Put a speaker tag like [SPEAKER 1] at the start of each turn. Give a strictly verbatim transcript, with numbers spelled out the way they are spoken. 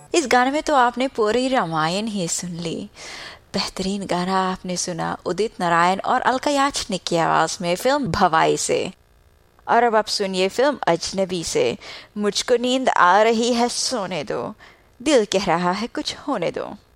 [SPEAKER 1] इस गाने में तो आपने पूरी रामायण ही सुन ली। बेहतरीन गाना आपने सुना उदित नारायण और अलका याचनिक की आवाज में फिल्म भवाई से। और अब आप सुनिए फिल्म अजनबी से मुझको नींद आ रही है सोने दो, दिल कह रहा है कुछ होने दो।